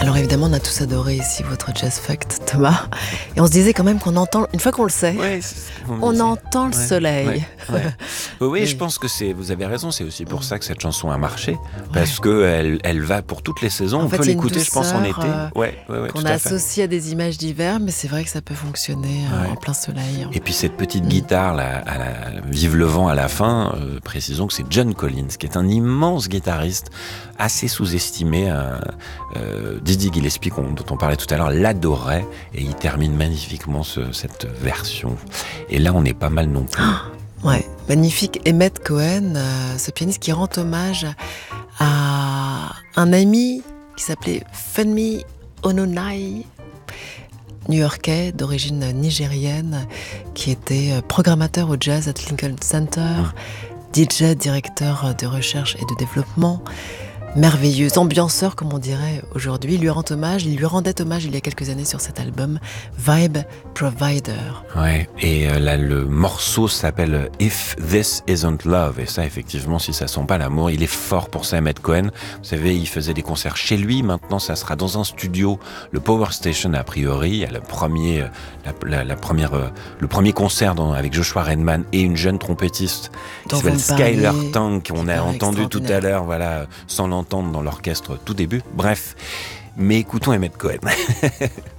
Alors évidemment, on a tous adoré ici votre Jazz Fact, Thomas. Et on se disait quand même qu'on entend, une fois qu'on le sait, Ouais, on entend le soleil. Ouais. Oui, Oui. je pense que vous avez raison, c'est aussi pour ça que cette chanson a marché, parce que elle va pour toutes les saisons. En On fait, peut il y a une l'écouter, je pense, en douceur, été. Ouais, qu'on tout a à fait. associé à des images d'hiver, mais c'est vrai que ça peut fonctionner Ouais. en plein soleil. Et puis cette petite guitare, là, Vive le vent à la fin, précisons que c'est John Collins, qui est un immense guitariste, assez sous-estimé. Dizzy Gillespie, dont on parlait tout à l'heure, l'adorait, et il termine magnifiquement cette version. Et là, on est pas mal non plus. Ouais, magnifique. Emmett Cohen, ce pianiste qui rend hommage à un ami qui s'appelait Femi Ononai, new-yorkais d'origine nigérienne, qui était programmateur au jazz at Lincoln Center, DJ, directeur de recherche et de développement, merveilleux, ambianceur comme on dirait aujourd'hui. Il lui rendait hommage il y a quelques années sur cet album Vibe Provider. Ouais, et là le morceau s'appelle If This Isn't Love, et ça effectivement, si ça sent pas l'amour, il est fort pour ça, Emmett Cohen. Vous savez, il faisait des concerts chez lui, maintenant ça sera dans un studio, le Power Station a priori. Il y a le premier concert avec Joshua Redman et une jeune trompettiste qui s'appelle Skylar Tang, qu'on a entendu tout à l'heure, voilà, sans l'entendre dans l'orchestre tout début. Bref, mais écoutons Emmett Cohen.